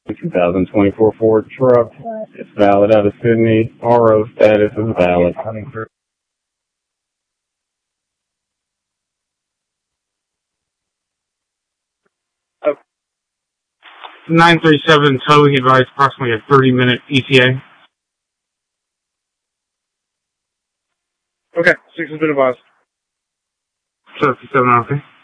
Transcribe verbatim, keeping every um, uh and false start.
twenty twenty-four Ford truck. It's valid out of Sydney. R O status is valid. Oh. nine three seven towing advised approximately a thirty minute E T A. Okay, six has been advised. seven, okay.